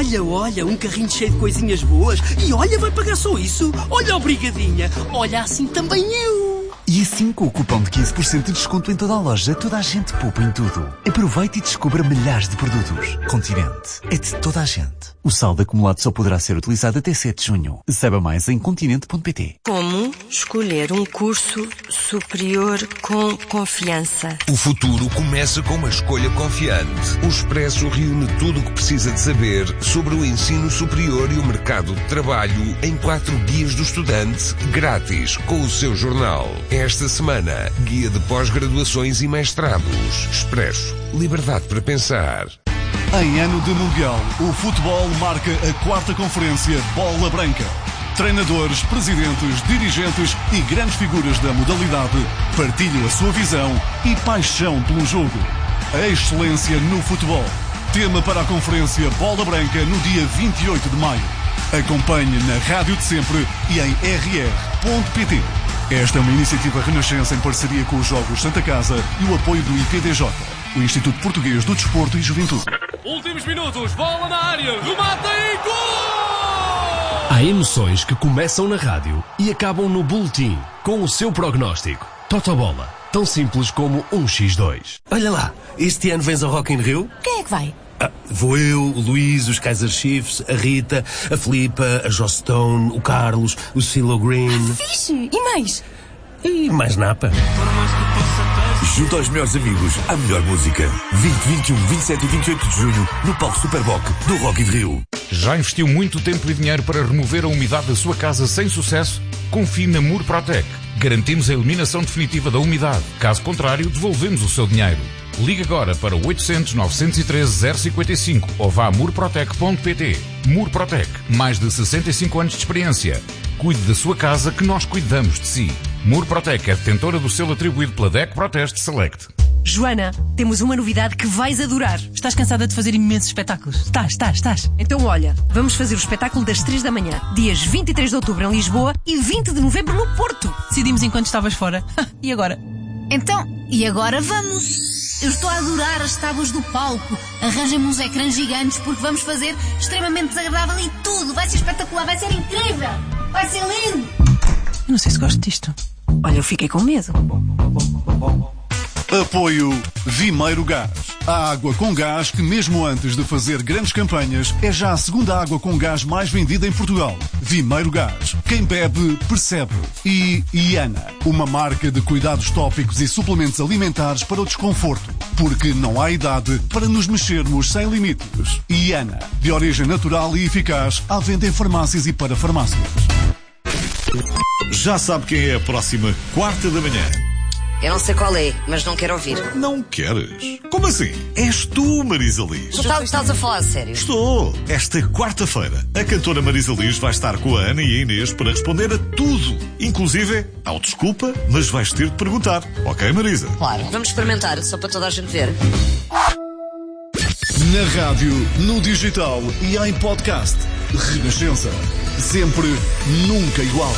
Olha, um carrinho cheio de coisinhas boas. E olha, vai pagar só isso. Olha, obrigadinha. Olha, assim também eu. E assim, com o cupom de 15% de desconto em toda a loja, toda a gente poupa em tudo. Aproveite e descubra milhares de produtos. Continente. É de toda a gente. O saldo acumulado só poderá ser utilizado até 7 de junho. Saiba mais em continente.pt. Como escolher um curso superior com confiança? O futuro começa com uma escolha confiante. O Expresso reúne tudo o que precisa de saber sobre o ensino superior e o mercado de trabalho em 4 guias do estudante, grátis, com o seu jornal. Esta semana, guia de pós-graduações e mestrados. Expresso. Liberdade para pensar. Em ano de Mundial, o futebol marca a 4ª Conferência Bola Branca. Treinadores, presidentes, dirigentes e grandes figuras da modalidade partilham a sua visão e paixão pelo jogo. A excelência no futebol. Tema para a Conferência Bola Branca no dia 28 de maio. Acompanhe na Rádio de Sempre e em rr.pt. Esta é uma iniciativa Renascença em parceria com os Jogos Santa Casa e o apoio do IPDJ, o Instituto Português do Desporto e Juventude. Últimos minutos, bola na área, remata e gol! Há emoções que começam na rádio e acabam no boletim, com o seu prognóstico. Totobola, tão simples como 1x2. Olha lá, este ano vens ao Rock in Rio? Quem é que vai? Vou eu, o Luís, os Kaiser Chiefs, a Rita, a Filipa, a Joss Stone, o Carlos, o CeeLo Green. Fixe! E mais? E mais napa. Junto aos melhores amigos, a melhor música. 20, 21, 27 e 28 de junho, no palco Superboc do Rock in Rio. Já investiu muito tempo e dinheiro para remover a umidade da sua casa sem sucesso? Confie na Murprotec. Garantimos a eliminação definitiva da umidade. Caso contrário, devolvemos o seu dinheiro. Ligue agora para 800 913 055 ou vá a murprotec.pt. Murprotec, mais de 65 anos de experiência. Cuide da sua casa que nós cuidamos de si. Murprotec é detentora do selo atribuído pela DEC Proteste Select. Joana, temos uma novidade que vais adorar. Estás cansada de fazer imensos espetáculos? Estás. Então olha, vamos fazer o espetáculo das 3 da manhã. Dias 23 de outubro em Lisboa e 20 de novembro no Porto. Decidimos enquanto estavas fora. E agora? Então, e agora vamos? Eu estou a adorar as tábuas do palco. Arranjem-me uns ecrãs gigantes porque vamos fazer extremamente desagradável e tudo. Vai ser espetacular, vai ser incrível. Vai ser lindo. Eu não sei se gosto disto. Olha, eu fiquei com medo. Apoio Vimeiro Gás. A água com gás que, mesmo antes de fazer grandes campanhas, é já a segunda água com gás mais vendida em Portugal. Vimeiro Gás. Quem bebe, percebe. E Iana, uma marca de cuidados tópicos e suplementos alimentares para o desconforto. Porque não há idade para nos mexermos sem limites. Iana, de origem natural e eficaz, à venda em farmácias e para farmácias. Já sabe quem é a próxima quarta da manhã? Eu não sei qual é, mas não quero ouvir. Não queres? Como assim? És tu, Marisa Liz. Tu estás a falar a sério? Estou. Esta quarta-feira, a cantora Marisa Liz vai estar com a Ana e a Inês para responder a tudo. Inclusive, ao desculpa, mas vais ter de perguntar. Ok, Marisa? Claro. Vamos experimentar, só para toda a gente ver. Na rádio, no digital e em podcast. Renascença. Sempre, nunca igual.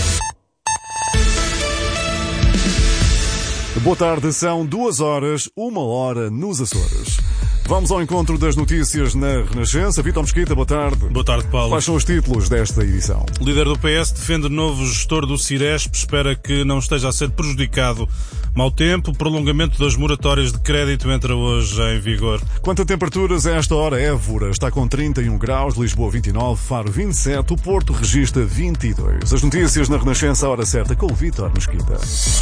Boa tarde, são 2 horas, 1 hora nos Açores. Vamos ao encontro das notícias na Renascença. Vítor Mesquita, boa tarde. Boa tarde, Paulo. Quais são os títulos desta edição? O líder do PS defende novo gestor do Ciresp, espera que não esteja a ser prejudicado. Mau tempo, prolongamento das moratórias de crédito entra hoje em vigor. Quanto a temperaturas, a esta hora, Évora está com 31 graus, Lisboa 29, Faro 27, o Porto registra 22. As notícias na Renascença, a hora certa, com o Vítor Mesquita.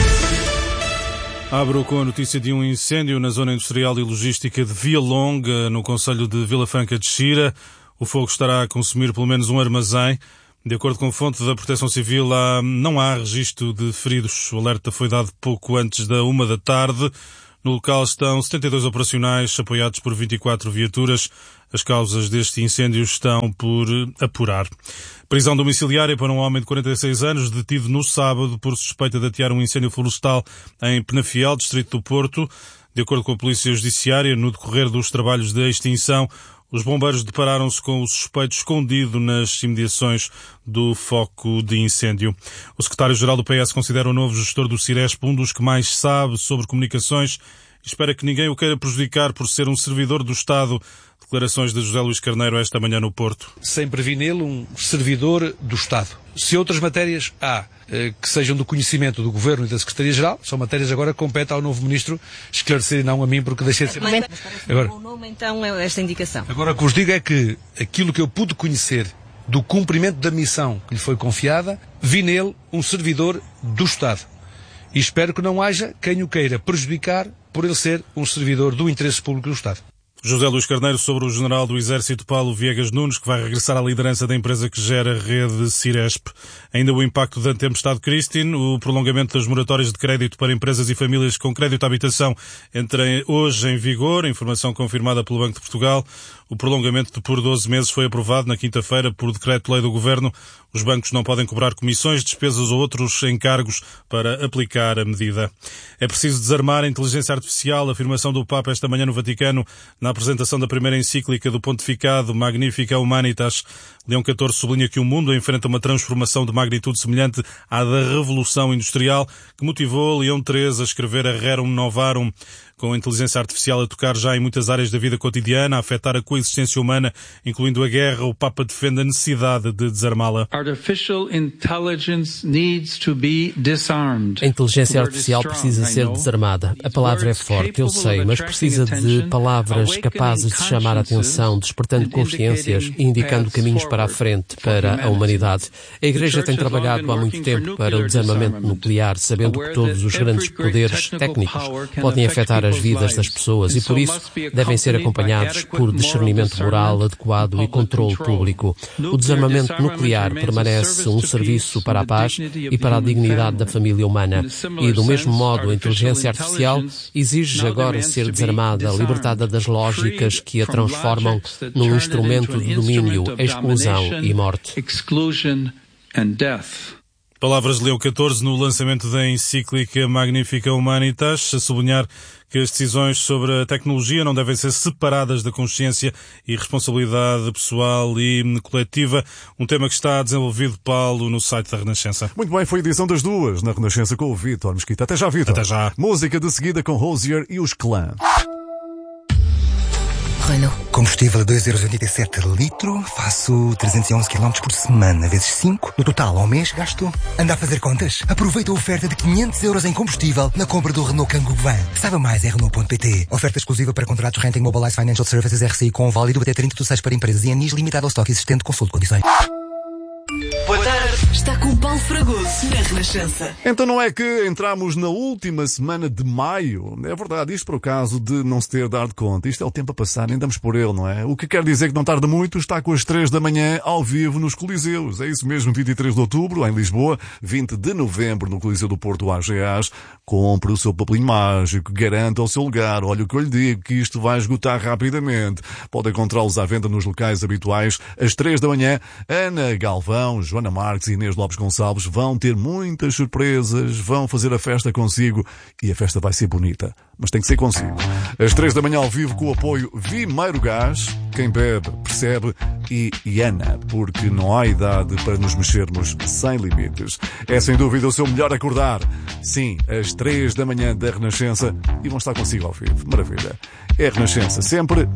Abro com a notícia de um incêndio na zona industrial e logística de Via Longa, no concelho de Vila Franca de Xira. O fogo estará a consumir pelo menos um armazém. De acordo com a fonte da Proteção Civil, não há registro de feridos. O alerta foi dado pouco antes da 1 da tarde. No local estão 72 operacionais, apoiados por 24 viaturas. As causas deste incêndio estão por apurar. Prisão domiciliária para um homem de 46 anos, detido no sábado por suspeita de atear um incêndio florestal em Penafiel, distrito do Porto. De acordo com a Polícia Judiciária, no decorrer dos trabalhos de extinção, os bombeiros depararam-se com o suspeito escondido nas imediações do foco de incêndio. O secretário-geral do PS considera o novo gestor do Ciresp um dos que mais sabe sobre comunicações e espera que ninguém o queira prejudicar por ser um servidor do Estado, Declarações de José Luís Carneiro esta manhã no Porto. Sem prever nele um servidor do Estado. Se outras matérias há que sejam do conhecimento do Governo e da Secretaria-Geral, são matérias agora que compete ao novo Ministro esclarecer e não a mim, porque deixei de ser... Agora, o nome, então, é esta indicação. Agora o que vos digo é que aquilo que eu pude conhecer do cumprimento da missão que lhe foi confiada, vi nele um servidor do Estado. E espero que não haja quem o queira prejudicar por ele ser um servidor do interesse público do Estado. José Luís Carneiro sobre o general do Exército Paulo Viegas Nunes, que vai regressar à liderança da empresa que gera a rede Ciresp. Ainda o impacto da tempestade Christine, o prolongamento das moratórias de crédito para empresas e famílias com crédito à habitação entra hoje em vigor, informação confirmada pelo Banco de Portugal. O prolongamento por 12 meses foi aprovado na quinta-feira por decreto-lei do Governo. Os bancos não podem cobrar comissões, despesas ou outros encargos para aplicar a medida. É preciso desarmar a inteligência artificial, afirmação do Papa esta manhã no Vaticano, na apresentação da primeira encíclica do Pontificado Magnificat Humanitas. Leão XIV sublinha que o mundo enfrenta uma transformação de magnitude semelhante à da Revolução Industrial, que motivou Leão XIII a escrever a Rerum Novarum. Com a inteligência artificial a tocar já em muitas áreas da vida cotidiana, a afetar a coexistência humana, incluindo a guerra, o Papa defende a necessidade de desarmá-la. A inteligência artificial precisa ser desarmada. A palavra é forte, eu sei, mas precisa de palavras capazes de chamar a atenção, despertando consciências e indicando caminhos para a frente, para a humanidade. A Igreja tem trabalhado há muito tempo para o desarmamento nuclear, sabendo que todos os grandes poderes técnicos podem afetar as vidas das pessoas e, por isso, devem ser acompanhados por discernimento moral adequado e controle público. O desarmamento nuclear permanece um serviço para a paz e para a dignidade da família humana. E, do mesmo modo, a inteligência artificial exige agora ser desarmada, libertada das lógicas que a transformam num instrumento de domínio, exclusão e morte. Palavras de Leão XIV no lançamento da encíclica Magnificat Humanitas, a sublinhar que as decisões sobre a tecnologia não devem ser separadas da consciência e responsabilidade pessoal e coletiva. Um tema que está desenvolvido, Paulo, no site da Renascença. Muito bem, foi a edição das duas na Renascença com o Vítor Mesquita. Até já, Vítor. Até já. Música de seguida com Rosier e os Clã. Renault. Combustível a 2,87€ litro, faço 311 km por semana, vezes 5. No total, ao mês, gasto... Anda a fazer contas? Aproveita a oferta de 500€ em combustível na compra do Renault Kangoo Van. Saiba mais em Renault.pt. Oferta exclusiva para contratos Renting Mobilize Financial Services RCI com válido até 30/6 para empresas e anis limitado ao estoque existente. Consulte condições. Boa tarde. Está com o Paulo Fragoso na Renascença. Então não é que entramos na última semana de maio? É verdade, isto por causa de não se ter dado conta. Isto é o tempo a passar, nem damos por ele, não é? O que quer dizer que não tarda muito, está com as 3 da manhã ao vivo nos Coliseus. É isso mesmo, 23 de outubro em Lisboa, 20 de novembro no Coliseu do Porto AGAs. Compre o seu papelinho mágico, garanta o seu lugar. Olha o que eu lhe digo, que isto vai esgotar rapidamente. Pode encontrá-los à venda nos locais habituais. Às 3 da manhã, Ana Galvão, Joana Marques e Inês Lopes Gonçalves vão ter muitas surpresas, vão fazer a festa consigo e a festa vai ser bonita, mas tem que ser consigo. Às 3 da manhã ao vivo com o apoio Vimeiro Gás, quem bebe percebe, e Iana, porque não há idade para nos mexermos sem limites. É sem dúvida o seu melhor acordar. Sim, às 3 da manhã da Renascença e vão estar consigo ao vivo. Maravilha. É a Renascença sempre